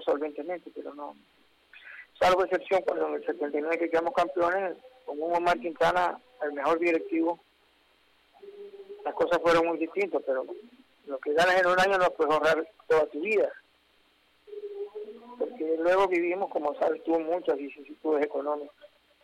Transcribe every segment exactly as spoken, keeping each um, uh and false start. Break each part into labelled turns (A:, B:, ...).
A: solventemente, pero no, salvo excepción cuando en el setenta y nueve que quedamos campeones, con un Omar Quintana, el mejor directivo, las cosas fueron muy distintas, pero lo que ganas en un año no puedes ahorrar toda tu vida, porque luego vivimos, como sabes tú, muchas vicisitudes económicas.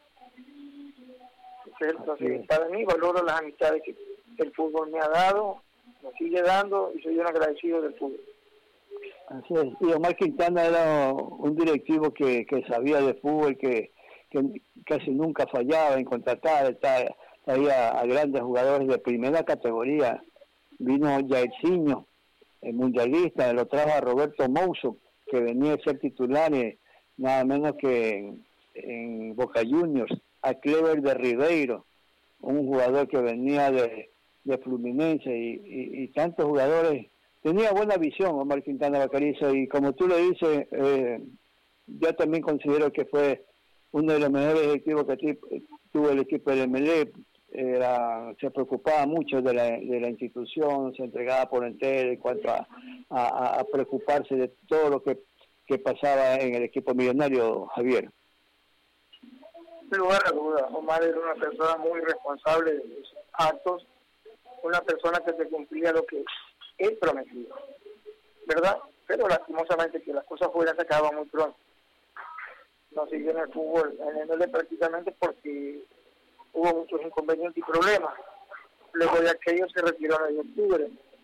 A: Entonces, para mí valoro las amistades que el fútbol me ha dado, me sigue dando, y soy un agradecido del fútbol.
B: Así es. Y Omar Quintana era un directivo que, que sabía de fútbol, que, que casi nunca fallaba en contratar, traía a grandes jugadores de primera categoría. Vino Jairzinho, el mundialista, lo trajo a Roberto Mouso, que venía a ser titular eh, nada menos que en, en Boca Juniors, a Clever de Ribeiro, un jugador que venía de, de Fluminense, y, y, y tantos jugadores. Tenía buena visión Omar Quintana Bacarizo, y como tú lo dices, eh, yo también considero que fue uno de los mejores directivos que tuvo el equipo del M L E. Era, se preocupaba mucho de la, de la institución, se entregaba por entero en cuanto a, a, a preocuparse de todo lo que, que pasaba en el equipo millonario, Javier.
A: Sin lugar a duda, Omar era una persona muy responsable de sus actos, una persona que se cumplía lo que él prometía, ¿verdad? Pero lastimosamente que las cosas fueran se acababan muy pronto. No siguió en el fútbol, en el M L E prácticamente porque hubo muchos inconvenientes y problemas. Luego de aquello se retiró en octubre.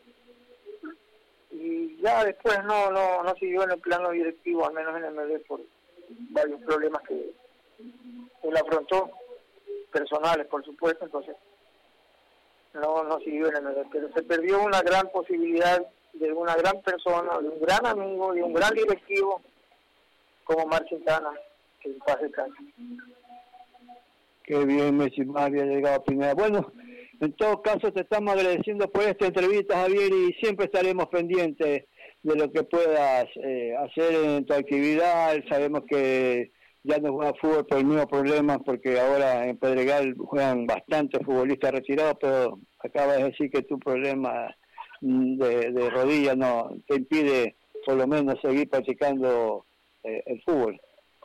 A: Y ya después no, no, no siguió en el plano directivo, al menos en el M L E, por varios problemas que él afrontó, personales por supuesto, entonces no, no siguió en el M L E, pero se perdió una gran posibilidad de una gran persona, de un gran amigo, de un gran directivo como Omar Quintana, que en paz descanse.
B: Qué bien, Messi, más bien llegado a Pineda. Bueno, en todo caso te estamos agradeciendo por esta entrevista, Javier, y siempre estaremos pendientes de lo que puedas eh, hacer en tu actividad. Sabemos que ya no juega fútbol por el mismo problema, porque ahora en Pedregal juegan bastantes futbolistas retirados, pero acabas de decir que tu problema de, de rodilla no te impide por lo menos seguir practicando eh, el fútbol.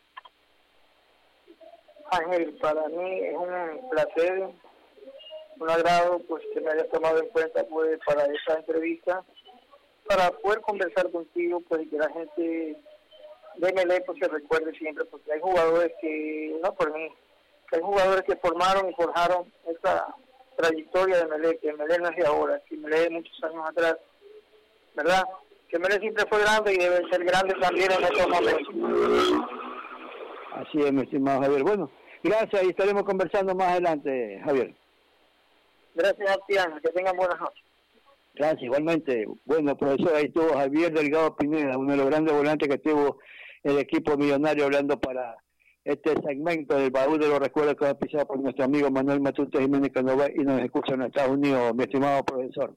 A: Ángel, para mí es un placer, un agrado, pues que me hayas tomado en cuenta pues para esta entrevista, para poder conversar contigo, pues que la gente de M L E pues se recuerde siempre, porque hay jugadores que, no por mí, que hay jugadores que formaron y forjaron esta trayectoria de M L E, que M L E no es de ahora, que M L E de muchos años atrás, ¿verdad? Que M L E siempre fue grande y debe ser grande también en estos momentos.
B: Así es, mi estimado Javier. Bueno, gracias, y estaremos conversando más adelante, Javier.
A: Gracias a ti, Ángel, que tengan buenas noches.
B: Gracias, igualmente. Bueno, profesor, ahí estuvo Javier Delgado Pineda, uno de los grandes volantes que tuvo el equipo millonario, hablando para este segmento del baúl de los recuerdos que va pisado por nuestro amigo Manuel Matute Jiménez, que nos ve y nos escucha en Estados Unidos, mi estimado profesor.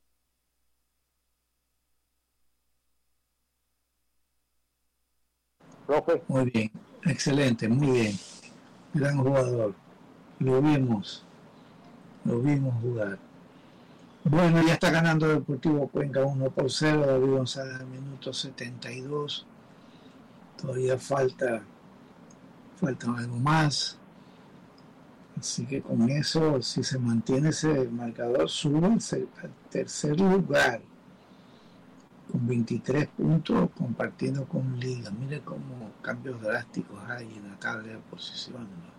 C: Profe. Muy bien, excelente, muy bien. Gran jugador. Lo vimos, lo vimos jugar. Bueno, ya está ganando Deportivo Cuenca uno por cero, David González al minuto setenta y dos. Todavía falta, falta algo más. Así que con eso, si se mantiene ese marcador, sube al tercer lugar con veintitrés puntos, compartiendo con Liga. Mire cómo cambios drásticos hay en la tabla de posiciones, ¿no?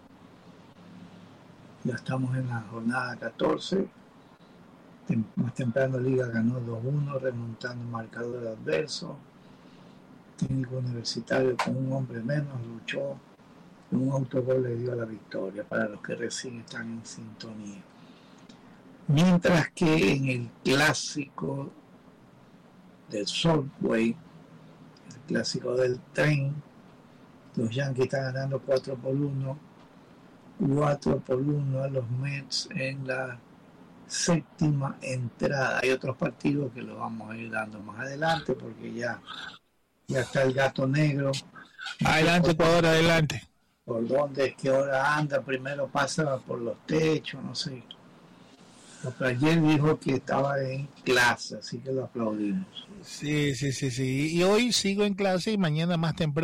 C: Ya estamos en la jornada catorce. Tem- más temprano Liga ganó dos uno, remontando el marcador adverso. Técnico Universitario, con un hombre menos, luchó. Un autogol le dio la victoria para los que recién están en sintonía. Mientras que en el clásico del Subway, el clásico del tren, los Yankees están ganando cuatro por uno, cuatro por uno a los Mets en la séptima entrada. Hay otros partidos que los vamos a ir dando más adelante, porque ya, ya está el gato negro.
D: Adelante, por ahora, adelante.
C: Por dónde es que ahora anda, primero pasa por los techos, no sé. Pero ayer dijo que estaba en clase, así que lo aplaudimos.
D: Sí, sí, sí, sí. Y hoy sigo en clase y mañana más temprano.